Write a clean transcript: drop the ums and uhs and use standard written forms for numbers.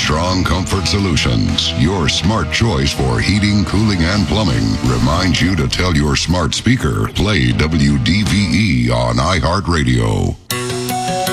Armstrong Comfort Solutions, your smart choice for heating, cooling, and plumbing, reminds you to tell your smart speaker, play WDVE on iHeartRadio.